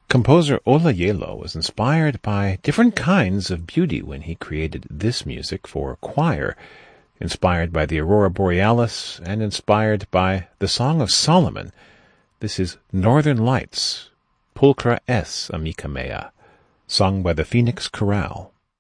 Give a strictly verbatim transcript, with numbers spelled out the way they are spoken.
Composer Ola Yelo was inspired by different kinds of beauty when he created this music for choir, inspired by the Aurora Borealis and inspired by the Song of Solomon. This is Northern Lights, Pulchra es Amica Mea, sung by the Phoenix Chorale.